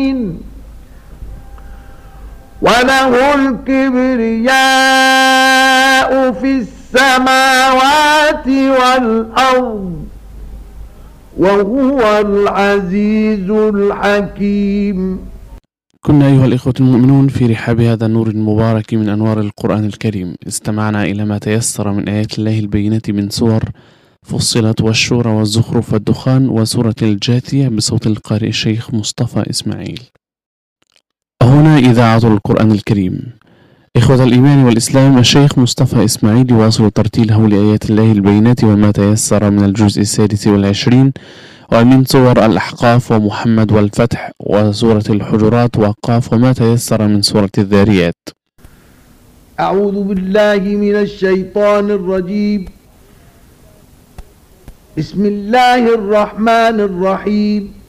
وله الكبرياء في السماوات والأرض وهو العزيز الحكيم. كنا أيها الإخوة المؤمنون في رحاب هذا النور المبارك من أنوار القرآن الكريم، استمعنا إلى ما تيسر من آيات الله البينة من سور فصلت والشورى والزخرف والدخان وسورة الجاثية بصوت القارئ الشيخ مصطفى إسماعيل. هنا إذاعة القرآن الكريم. إخوة الإيمان والإسلام، الشيخ مصطفى إسماعيل يواصل ترتيله لآيات الله البينات وما تيسر من الجزء 26 ومن سور الأحقاف ومحمد والفتح وسورة الحجرات وقاف وما تيسر من سورة الذاريات. أعوذ بالله من الشيطان الرجيم. بسم الله الرحمن الرحيم.